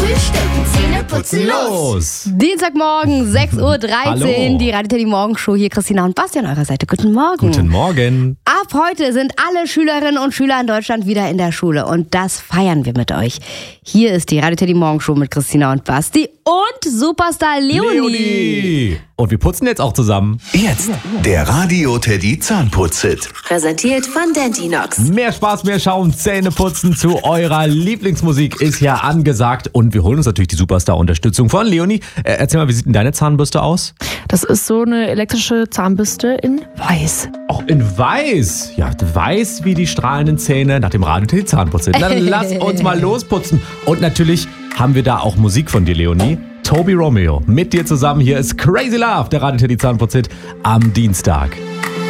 Frühstücken, Zähne putzen, los! Dienstagmorgen, 6.13 Uhr, Hallo. die Radio Teddy Morgenshow. Hier Christina und Basti an eurer Seite. Guten Morgen. Guten Morgen. Ab heute sind alle Schülerinnen und Schüler in Deutschland wieder in der Schule und das feiern wir mit euch. Hier ist die Radio Teddy Morgenshow mit Christina und Basti und Superstar Leonie. Und wir putzen jetzt auch zusammen. Jetzt der Radio Teddy Zahnputz-Hit. Präsentiert von Dentinox. Mehr Spaß, mehr Schaum, Zähne putzen zu eurer Lieblingsmusik ist ja angesagt. Und wir holen uns natürlich die Superstar-Unterstützung von Leonie. Erzähl mal, wie sieht denn deine Zahnbürste aus? Das ist so eine elektrische Zahnbürste in weiß. Auch in weiß. Ja, weiß wie die strahlenden Zähne nach dem Radio Teddy Zahnputz-Hit. Dann lass uns mal losputzen. Und natürlich haben wir da auch Musik von dir, Leonie. Toby Romeo mit dir zusammen. Hier ist Crazy Love, der Radio Teddy Zahnputz-Hit am Dienstag.